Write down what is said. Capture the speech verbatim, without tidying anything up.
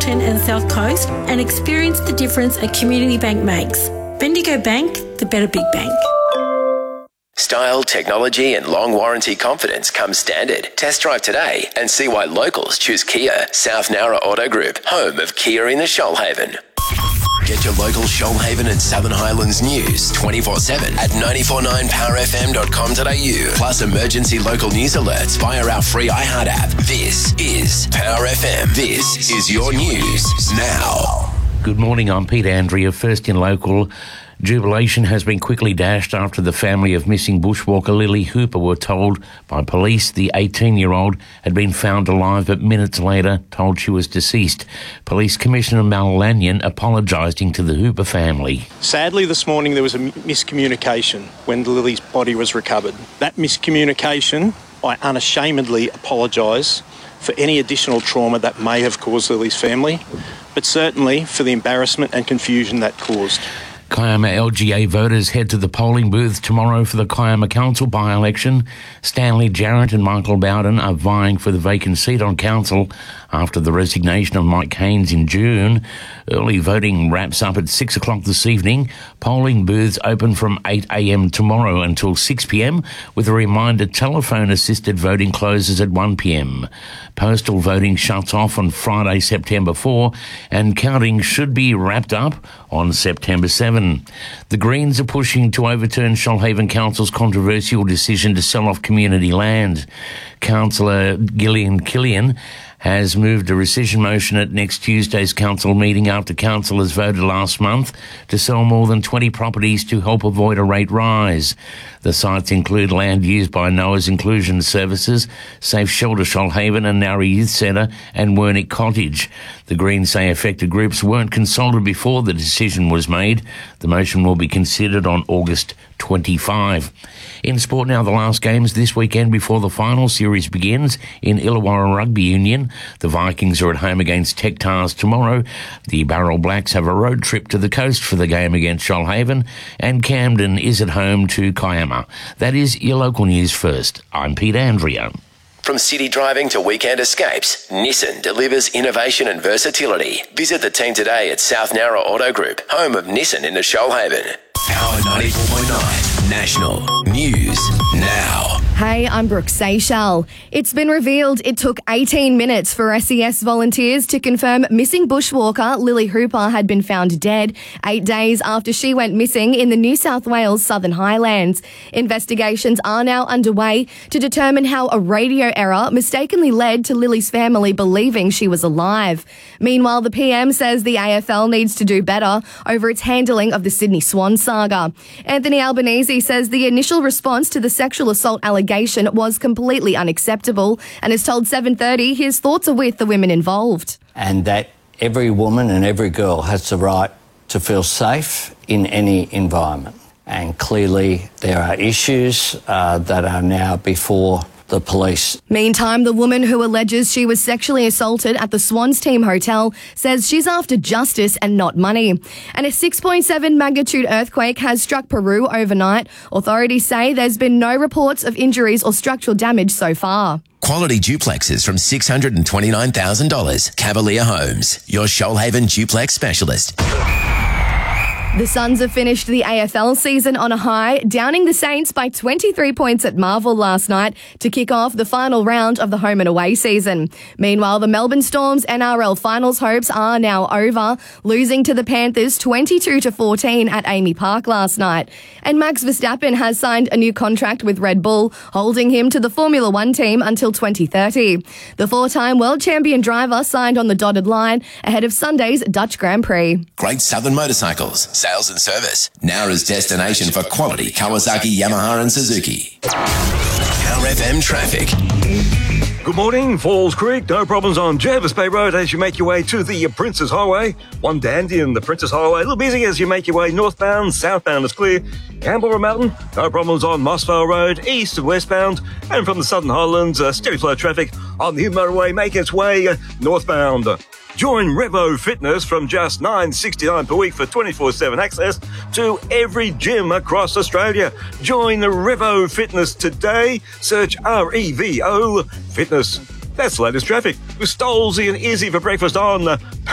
Hamilton and South Coast and experience the difference a community bank makes. Bendigo Bank, the better big bank. Style, technology and long warranty confidence come standard. Test drive today and see why locals choose Kia. South Nowra Auto Group, home of Kia in the Shoalhaven. Get your local Shoalhaven and Southern Highlands news twenty-four seven at nine four nine power f m dot com dot a u. Plus emergency local news alerts via our free iHeart app. This is Power F M. This is your news now. Good morning, I'm Pete Andrea. First in local. Jubilation has been quickly dashed after the family of missing bushwalker Lily Hooper were told by police the eighteen-year-old had been found alive, but minutes later told she was deceased. Police Commissioner Mal Lanyon apologising to the Hooper family. Sadly, this morning there was a miscommunication when Lily's body was recovered. That miscommunication, I unashamedly apologise for any additional trauma that may have caused Lily's family, but certainly for the embarrassment and confusion that caused. Kiama L G A voters head to the polling booth tomorrow for the Kiama Council by-election. Stanley Jarrett and Michael Bowden are vying for the vacant seat on council after the resignation of Mike Haynes in June. Early voting wraps up at six o'clock this evening. Polling booths open from eight a m tomorrow until six p m, with a reminder telephone-assisted voting closes at one p m. Postal voting shuts off on Friday, September fourth, and counting should be wrapped up on September seventh. The Greens are pushing to overturn Shoalhaven Council's controversial decision to sell off community land. Councillor Gillian Killian has moved a rescission motion at next Tuesday's council meeting after councillors voted last month to sell more than twenty properties to help avoid a rate rise. The sites include land used by Noah's Inclusion Services, Safe Shelter Shoalhaven and Nowra Youth Centre and Wernick Cottage. The Greens say affected groups weren't consulted before the decision was made. The motion will be considered on August twenty-fifth. In sport now, the last games this weekend before the final series begins in Illawarra Rugby Union. The Vikings are at home against Tech Tars tomorrow. The Barrel Blacks have a road trip to the coast for the game against Shoalhaven, and Camden is at home to Kiama. That is your local news first. I'm Pete Andrea. From city driving to weekend escapes, Nissan delivers innovation and versatility. Visit the team today at South Nowra Auto Group, home of Nissan in the Shoalhaven. Power ninety-four point nine, National News Now. Hey, I'm Brooke Seychelles. It's been revealed it took eighteen minutes for S E S volunteers to confirm missing bushwalker Lily Hooper had been found dead eight days after she went missing in the New South Wales Southern Highlands. Investigations are now underway to determine how a radio error mistakenly led to Lily's family believing she was alive. Meanwhile, the P M says the A F L needs to do better over its handling of the Sydney Swan saga. Anthony Albanese says the initial response to the sexual assault allegation was completely unacceptable and has told seven thirty his thoughts are with the women involved. And that every woman and every girl has the right to feel safe in any environment. And clearly there are issues uh, that are now before the police. Meantime, the woman who alleges she was sexually assaulted at the Swans Team Hotel says she's after justice and not money. And a six point seven magnitude earthquake has struck Peru overnight. Authorities say there's been no reports of injuries or structural damage so far. Quality duplexes from six hundred twenty-nine thousand dollars. Cavalier Homes, your Shoalhaven duplex specialist. The Suns have finished the A F L season on a high, downing the Saints by twenty-three points at Marvel last night to kick off the final round of the home and away season. Meanwhile, the Melbourne Storm's N R L finals hopes are now over, losing to the Panthers twenty-two to fourteen at Amy Park last night. And Max Verstappen has signed a new contract with Red Bull, holding him to the Formula One team until twenty thirty. The four-time world champion driver signed on the dotted line ahead of Sunday's Dutch Grand Prix. Great Southern Motorcycles, sales and service. Nowra's destination for quality Kawasaki, Yamaha and Suzuki. Power F M traffic. Good morning, Falls Creek. No problems on Jervis Bay Road as you make your way to the Princess Highway. One Dandy and the Princess Highway. A little busy as you make your way northbound. Southbound is clear. Canberra Mountain. No problems on Mossvale Road, east and westbound. And from the Southern Highlands, uh, steady flow traffic on the motorway making its way uh, northbound. Join Revo Fitness from just nine dollars sixty-nine per week for twenty-four seven access to every gym across Australia. Join the Revo Fitness today. Search R E V O Fitness. That's the latest traffic with Stolzy and Izzy for breakfast on